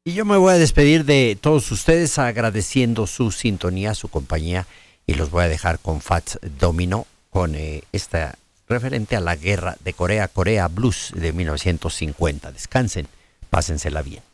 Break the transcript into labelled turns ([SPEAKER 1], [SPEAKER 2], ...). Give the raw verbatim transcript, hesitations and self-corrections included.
[SPEAKER 1] Y yo me voy a despedir de todos ustedes agradeciendo su sintonía, su compañía, y los voy a dejar con Fats Domino, con eh, esta referente a la guerra de Corea, Corea Blues de mil novecientos cincuenta. Descansen, pásensela bien.